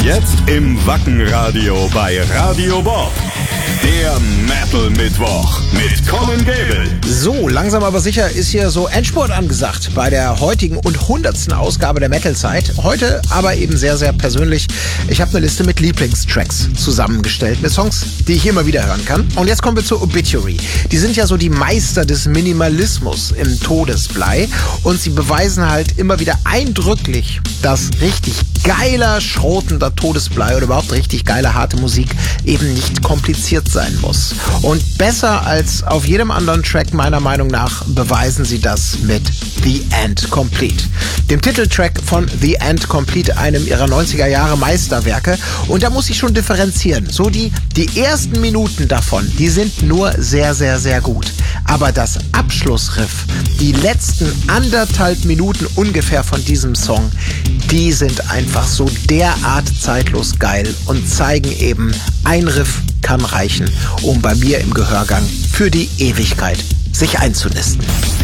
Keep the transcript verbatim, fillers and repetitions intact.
Jetzt im Wackenradio bei Radio Bob. Der Metal-Mittwoch mit Colin Gable. So, langsam aber sicher ist hier so Endspurt angesagt bei der heutigen und hundertsten Ausgabe der Metal-Zeit. Heute aber eben sehr, sehr persönlich. Ich habe eine Liste mit Lieblingstracks zusammengestellt, mit Songs, die ich immer wieder hören kann. Und jetzt kommen wir zu Obituary. Die sind ja so die Meister des Minimalismus im Todesblei. Und sie beweisen halt immer wieder eindrücklich, dass richtig geiler, schrotender Todesblei oder überhaupt richtig geile, harte Musik eben nicht kompliziert sein muss. Und besser als auf jedem anderen Track meiner Meinung nach beweisen sie das mit The End Complete, dem Titeltrack von The End Complete, einem ihrer neunziger Jahre Meisterwerke. Und da muss ich schon differenzieren. So die, die ersten Minuten davon, die sind nur sehr, sehr, sehr gut. Aber das Abschlussriff, die letzten anderthalb Minuten ungefähr von diesem Song, die sind einfach so derart zeitlos geil und zeigen eben, ein Riff kann reichen, um bei mir im Gehörgang für die Ewigkeit sich einzunisten.